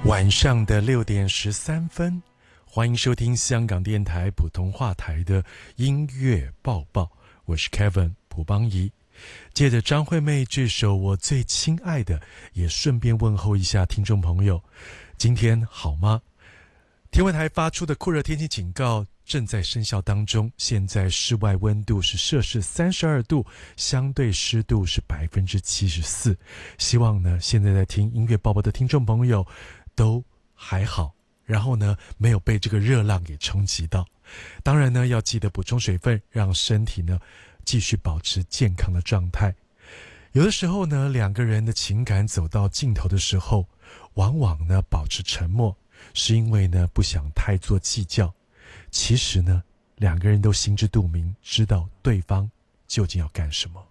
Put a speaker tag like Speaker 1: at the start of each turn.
Speaker 1: 晚上的6:13，欢迎收听香港电台普通话台的音乐报报，我是 Kevin 蒲邦仪。借着张惠妹这首我最亲爱的，也顺便问候一下听众朋友，今天好吗？天文台发出的酷热天气警告正在生效当中，现在室外温度是摄氏32度，相对湿度是74%。希望呢，现在在听音乐报报的听众朋友都还好，然后呢，没有被这个热浪给冲击到。当然呢，要记得补充水分，让身体呢继续保持健康的状态。有的时候呢，两个人的情感走到尽头的时候，往往呢保持沉默，是因为呢不想太做计较。其实呢，两个人都心知肚明，知道对方究竟要干什么。